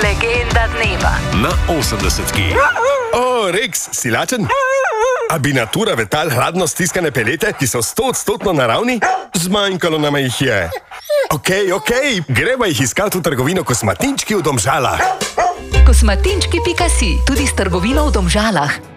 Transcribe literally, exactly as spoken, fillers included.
Legenda dneva na osemdesetki. O, Rex, si lačen? A bi natura vetal hladno stiskane pelete, ki so stoodstotno naravni? Zmanjkalo nama jih je. Okej, okay, okej, okay. greva jih iskati v trgovino Kosmatinčki v Domžalah. Kosmatinčki pika si, tudi s trgovino v Domžalah.